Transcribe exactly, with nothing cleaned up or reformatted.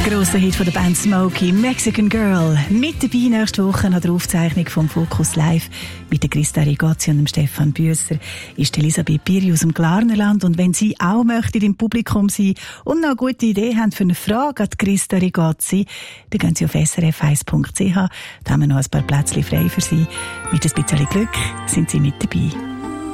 Grosser Hit von der Band Smokey, Mexican Girl. Mit dabei nächste Woche an der Aufzeichnung vom Focus Live mit der Christa Rigozzi und dem Stefan Büsser ist Elisabeth Piri aus dem Glarnerland. Und wenn Sie auch möchten im Publikum sein und noch eine gute Idee haben für eine Frage an die Christa Rigozzi, dann gehen Sie auf s r f eins punkt c h. Da haben wir noch ein paar Plätzchen frei für Sie. Mit ein bisschen Glück sind Sie mit dabei.